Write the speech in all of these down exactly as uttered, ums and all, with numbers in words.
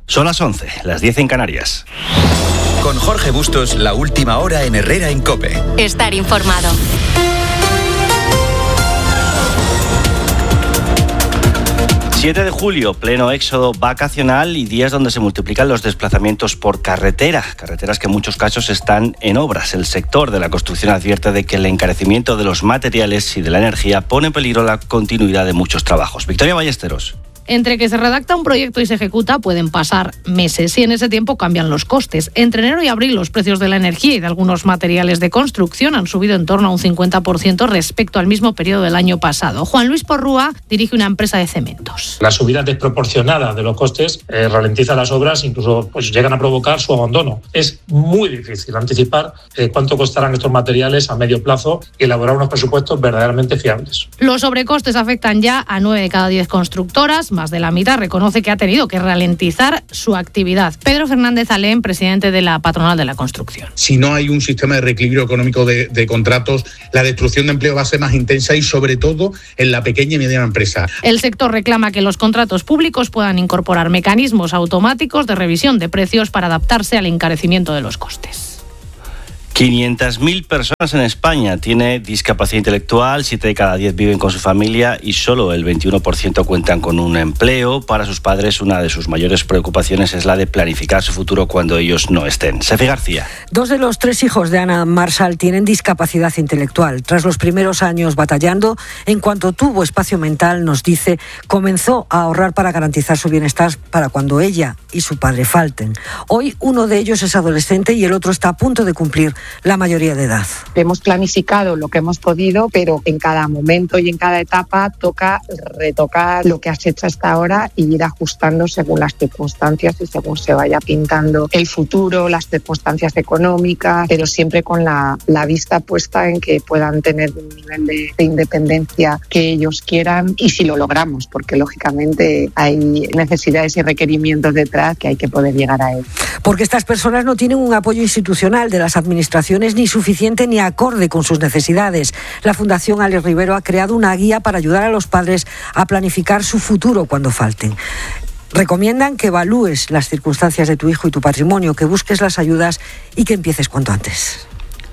Son las once, las diez en Canarias. Con Jorge Bustos, la última hora en Herrera en COPE. Estar informado. siete de julio, pleno éxodo vacacional y días donde se multiplican los desplazamientos por carretera. Carreteras que en muchos casos están en obras. El sector de la construcción advierte de que el encarecimiento de los materiales y de la energía pone en peligro la continuidad de muchos trabajos. Victoria Ballesteros. Entre que se redacta un proyecto y se ejecuta pueden pasar meses y en ese tiempo cambian los costes. Entre enero y abril los precios de la energía y de algunos materiales de construcción han subido en torno a un cincuenta por ciento respecto al mismo periodo del año pasado. Juan Luis Porrúa dirige una empresa de cementos. La subida desproporcionada de los costes eh, ralentiza las obras, incluso pues, llegan a provocar su abandono. Es muy difícil anticipar eh, cuánto costarán estos materiales a medio plazo y elaborar unos presupuestos verdaderamente fiables. Los sobrecostes afectan ya a nueve de cada diez constructoras. Más de la mitad reconoce que ha tenido que ralentizar su actividad. Pedro Fernández Alén, presidente de la Patronal de la Construcción. Si no hay un sistema de reequilibrio económico de, de contratos, la destrucción de empleo va a ser más intensa y sobre todo en la pequeña y mediana empresa. El sector reclama que los contratos públicos puedan incorporar mecanismos automáticos de revisión de precios para adaptarse al encarecimiento de los costes. quinientas mil personas en España tienen discapacidad intelectual, siete de cada diez viven con su familia y solo el veintiuno por ciento cuentan con un empleo. Para sus padres, una de sus mayores preocupaciones es la de planificar su futuro cuando ellos no estén. Sefi García. Dos de los tres hijos de Ana Marshall tienen discapacidad intelectual. Tras los primeros años batallando, en cuanto tuvo espacio mental, nos dice, comenzó a ahorrar para garantizar su bienestar para cuando ella y su padre falten. Hoy uno de ellos es adolescente y el otro está a punto de cumplir la mayoría de edad. Hemos planificado lo que hemos podido, pero en cada momento y en cada etapa toca retocar lo que has hecho hasta ahora y ir ajustando según las circunstancias y según se vaya pintando el futuro, las circunstancias económicas, pero siempre con la, la vista puesta en que puedan tener un nivel de, de independencia que ellos quieran y si lo logramos, porque lógicamente hay necesidades y requerimientos detrás que hay que poder llegar a él. Porque estas personas no tienen un apoyo institucional de las administraciones ni suficiente ni acorde con sus necesidades. La Fundación Alex Rivero ha creado una guía para ayudar a los padres a planificar su futuro cuando falten. Recomiendan que evalúes las circunstancias de tu hijo y tu patrimonio, que busques las ayudas y que empieces cuanto antes.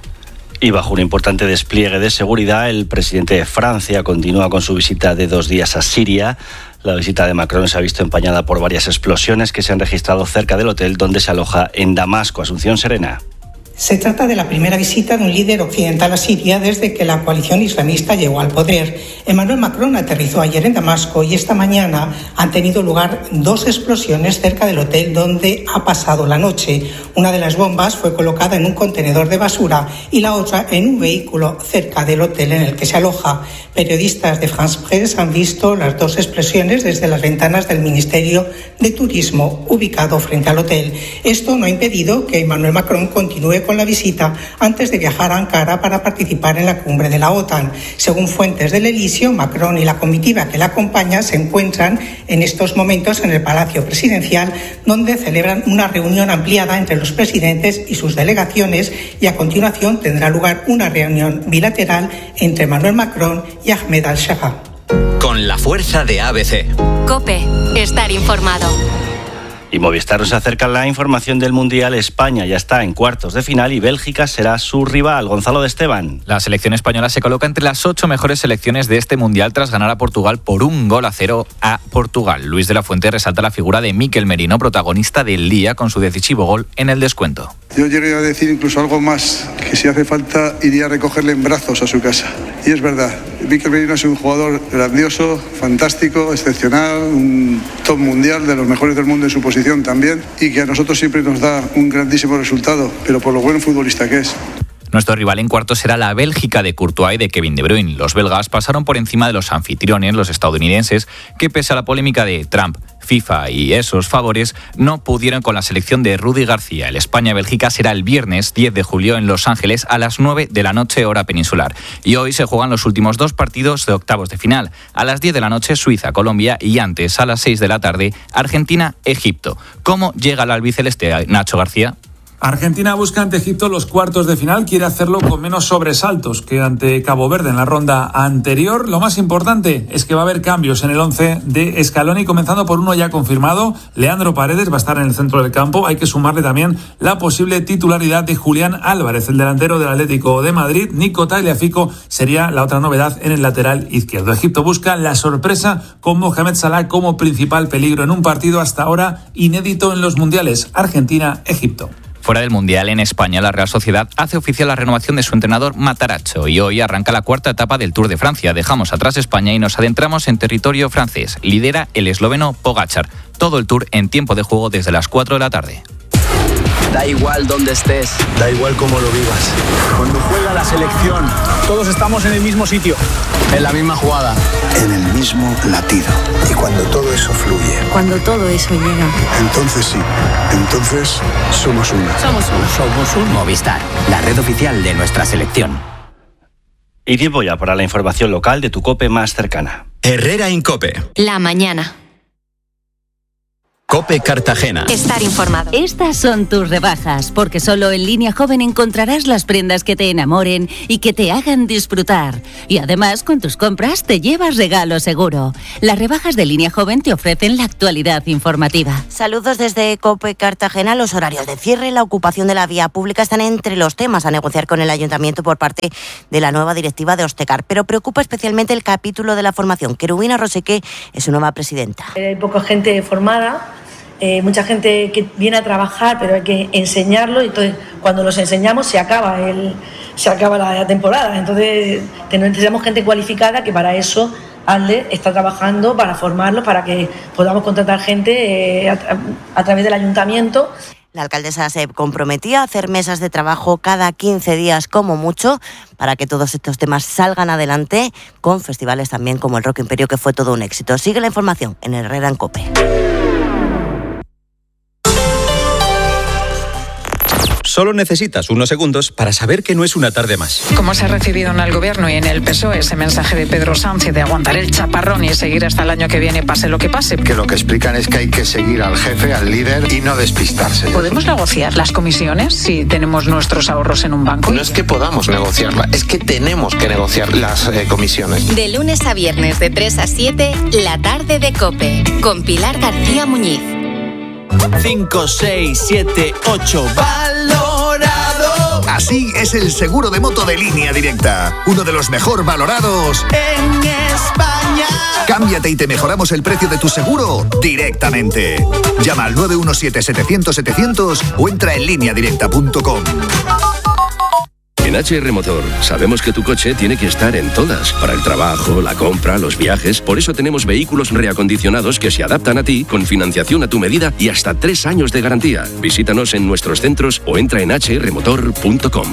Y bajo un importante despliegue de seguridad, el presidente de Francia continúa con su visita de dos días a Siria. La visita de Macron se ha visto empañada por varias explosiones que se han registrado cerca del hotel donde se aloja en Damasco. Asunción Serena. Se trata de la primera visita de un líder occidental a Siria desde que la coalición islamista llegó al poder. Emmanuel Macron aterrizó ayer en Damasco y esta mañana han tenido lugar dos explosiones cerca del hotel donde ha pasado la noche. Una de las bombas fue colocada en un contenedor de basura y la otra en un vehículo cerca del hotel en el que se aloja. Periodistas de France Presse han visto las dos explosiones desde las ventanas del Ministerio de Turismo ubicado frente al hotel. Esto no ha impedido que Emmanuel Macron continúe con la visita antes de viajar a Ankara para participar en la cumbre de la OTAN. Según fuentes del Elíseo, Macron y la comitiva que la acompaña se encuentran en estos momentos en el Palacio Presidencial, donde celebran una reunión ampliada entre los presidentes y sus delegaciones y a continuación tendrá lugar una reunión bilateral entre Emmanuel Macron y Ahmed al-Shara. Con la fuerza de A B C. COPE. Estar informado. Y Movistar nos acerca la información del Mundial. España ya está en cuartos de final y Bélgica será su rival. Gonzalo de Esteban. La selección española se coloca entre las ocho mejores selecciones de este Mundial tras ganar a Portugal por un gol a cero a Portugal. Luis de la Fuente resalta la figura de Mikel Merino, protagonista del día con su decisivo gol en el descuento. Yo llegué a decir incluso algo más, que si hace falta iría a recogerle en brazos a su casa. Y es verdad, Mikel Merino es un jugador grandioso, fantástico, excepcional, un top mundial de los mejores del mundo en su posición también y que a nosotros siempre nos da un grandísimo resultado, pero por lo buen futbolista que es. Nuestro rival en cuartos será la Bélgica de Courtois y de Kevin De Bruyne. Los belgas pasaron por encima de los anfitriones, los estadounidenses, que pese a la polémica de Trump, FIFA y esos favores, no pudieron con la selección de Rudy García. El España-Bélgica será el viernes diez de julio en Los Ángeles a las nueve de la noche hora peninsular. Y hoy se juegan los últimos dos partidos de octavos de final. A las diez de la noche Suiza-Colombia y antes a las seis de la tarde Argentina-Egipto. ¿Cómo llega el albiceleste, Nacho García? Argentina busca ante Egipto los cuartos de final, quiere hacerlo con menos sobresaltos que ante Cabo Verde en la ronda anterior. Lo más importante es que va a haber cambios en el once de Scaloni, comenzando por uno ya confirmado. Leandro Paredes va a estar en el centro del campo. Hay que sumarle también la posible titularidad de Julián Álvarez, el delantero del Atlético de Madrid. Nico Tagliafico sería la otra novedad en el lateral izquierdo. Egipto busca la sorpresa con Mohamed Salah como principal peligro en un partido hasta ahora inédito en los mundiales. Argentina-Egipto. Fuera del Mundial, en España, la Real Sociedad hace oficial la renovación de su entrenador Matarazzo y hoy arranca la cuarta etapa del Tour de Francia. Dejamos atrás España y nos adentramos en territorio francés. Lidera el esloveno Pogačar. Todo el Tour en tiempo de juego desde las cuatro de la tarde. Da igual dónde estés, da igual cómo lo vivas. Cuando juega la selección, todos estamos en el mismo sitio, en la misma jugada, en el mismo latido. Y cuando todo eso fluye, cuando todo eso llega, entonces sí, entonces somos uno. Somos uno. Somos un Movistar, la red oficial de nuestra selección. Y tiempo ya para la información local de tu COPE más cercana. Herrera Incope. La mañana. COPE Cartagena. Estar informado. Estas son tus rebajas, porque solo en Línea Joven encontrarás las prendas que te enamoren y que te hagan disfrutar. Y además, con tus compras te llevas regalo seguro. Las rebajas de Línea Joven te ofrecen la actualidad informativa. Saludos desde COPE Cartagena. Los horarios de cierre y la ocupación de la vía pública están entre los temas a negociar con el Ayuntamiento por parte de la nueva directiva de Ostecar. Pero preocupa especialmente el capítulo de la formación. Querubina Roseque es su nueva presidenta. Hay poca gente formada. Eh, mucha gente que viene a trabajar, pero hay que enseñarlo, y entonces cuando los enseñamos se acaba el, se acaba la temporada. Entonces necesitamos gente cualificada, que para eso ALDE está trabajando, para formarlos, para que podamos contratar gente eh, a, a través del ayuntamiento. La alcaldesa se comprometía a hacer mesas de trabajo cada quince días como mucho para que todos estos temas salgan adelante, con festivales también como el Rock Imperio, que fue todo un éxito. Sigue la información en Herrera en COPE. Solo necesitas unos segundos para saber que no es una tarde más. ¿Cómo se ha recibido en el Gobierno y en el P S O E ese mensaje de Pedro Sánchez de aguantar el chaparrón y seguir hasta el año que viene, pase lo que pase? Que lo que explican es que hay que seguir al jefe, al líder, y no despistarse. ¿Podemos negociar las comisiones si tenemos nuestros ahorros en un banco? No es que podamos negociarla, es que tenemos que negociar las eh, comisiones. De lunes a viernes de tres a siete, la tarde de COPE, con Pilar García Muñiz. cinco, seis, siete, ocho. ¡Valorado! Así es el seguro de moto de Línea Directa. Uno de los mejor valorados en España. Cámbiate y te mejoramos el precio de tu seguro directamente. Llama al nueve uno siete, setecientos, setecientos o entra en línea directa punto com. En H R Motor sabemos que tu coche tiene que estar en todas, para el trabajo, la compra, los viajes. Por eso tenemos vehículos reacondicionados que se adaptan a ti, con financiación a tu medida y hasta tres años de garantía. Visítanos en nuestros centros o entra en h r motor punto com.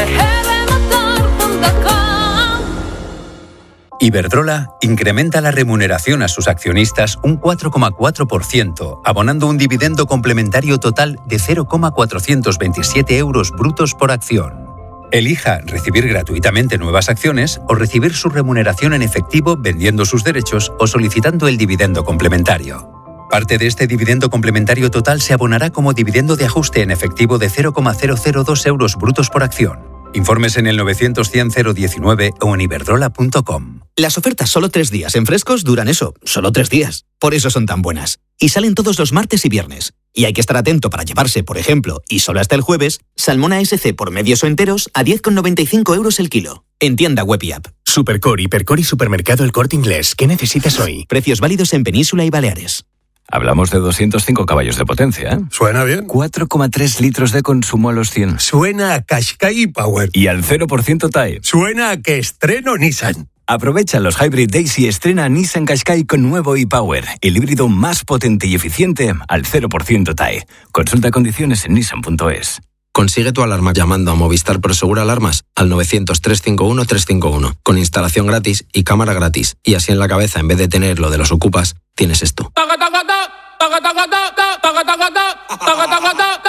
Iberdrola incrementa la remuneración a sus accionistas un cuatro coma cuatro por ciento, abonando un dividendo complementario total de cero coma cuatrocientos veintisiete euros brutos por acción. Elija recibir gratuitamente nuevas acciones o recibir su remuneración en efectivo vendiendo sus derechos o solicitando el dividendo complementario. Parte de este dividendo complementario total se abonará como dividendo de ajuste en efectivo de cero coma cero cero dos euros brutos por acción. Informes en el novecientos cien cero diecinueve o en iberdrola punto com. Las ofertas solo tres días en Frescos duran eso, solo tres días. Por eso son tan buenas. Y salen todos los martes y viernes. Y hay que estar atento para llevarse, por ejemplo, y solo hasta el jueves, salmón A S C por medios o enteros a diez coma noventa y cinco euros el kilo. En tienda web y app. Supercor, Hipercor y Supermercado El Corte Inglés. ¿Qué necesitas hoy? Precios válidos en Península y Baleares. Hablamos de doscientos cinco caballos de potencia, ¿eh? Suena bien. cuatro coma tres litros de consumo a los cien. Suena a Qashqai Power. Y al cero por ciento T A E. Suena a que estreno Nissan. Aprovecha los Hybrid Days y estrena Nissan Qashqai con nuevo e-Power, el híbrido más potente y eficiente al cero por ciento T A E. Consulta condiciones en nissan punto es. Consigue tu alarma llamando a Movistar Prosegur Alarmas al novecientos, trescientos cincuenta y uno, trescientos cincuenta y uno, con instalación gratis y cámara gratis. Y así en la cabeza, en vez de tener lo de los ocupas, tienes esto.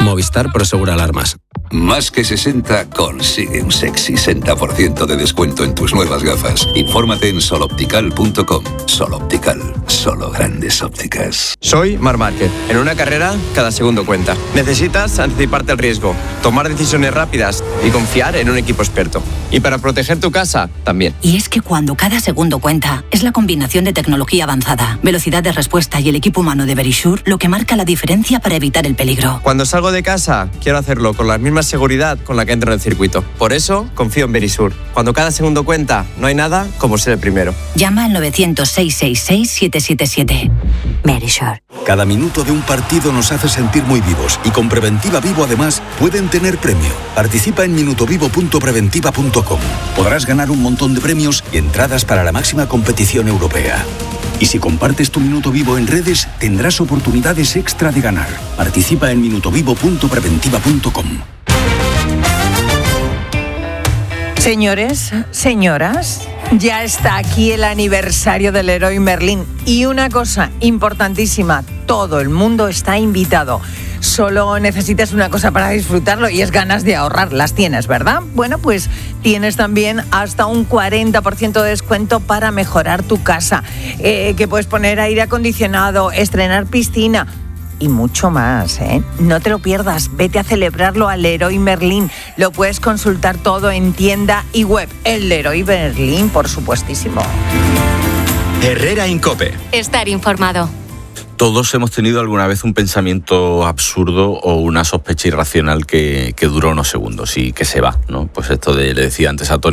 Movistar Prosegura Alarmas. Más que sesenta consigue un sexy sesenta por ciento de descuento en tus nuevas gafas. Infórmate en soloptical punto com. Sol Optical, solo grandes ópticas. Soy Marc Márquez. En una carrera, cada segundo cuenta. Necesitas anticiparte al riesgo, tomar decisiones rápidas y confiar en un equipo experto. Y para proteger tu casa, también. Y es que cuando cada segundo cuenta, es la combinación de tecnología avanzada, velocidad de respuesta y el equipo humano de Verisure lo que marca la diferencia para evitar el peligro. Cuando salgo de casa, quiero hacerlo con la misma seguridad con la que entro en el circuito. Por eso, confío en Verisure. Cuando cada segundo cuenta, no hay nada como ser el primero. Llama al novecientos, seiscientos sesenta y seis, siete siete siete. Verisure. Cada minuto de un partido nos hace sentir muy vivos y con Preventiva Vivo además pueden tener premio. Participa en minutovivo punto preventiva punto com. Podrás ganar un montón de premios y entradas para la máxima competición europea. Y si compartes tu Minuto Vivo en redes, tendrás oportunidades extra de ganar. Participa en minutovivo punto preventiva punto com. Señores, señoras, ya está aquí el aniversario del Leroy Merlin. Y una cosa importantísima, todo el mundo está invitado. Solo necesitas una cosa para disfrutarlo y es ganas de ahorrar. Las tienes, ¿verdad? Bueno, pues tienes también hasta un cuarenta por ciento de descuento para mejorar tu casa. Eh, que puedes poner aire acondicionado, estrenar piscina y mucho más, ¿eh? No te lo pierdas, vete a celebrarlo al Leroy Merlin. Lo puedes consultar todo en tienda y web. El Leroy Merlin, por supuestísimo. Herrera Incope. Estar informado. Todos hemos tenido alguna vez un pensamiento absurdo o una sospecha irracional que, que dura unos segundos y que se va, ¿no? Pues esto de, le decía antes a Tony,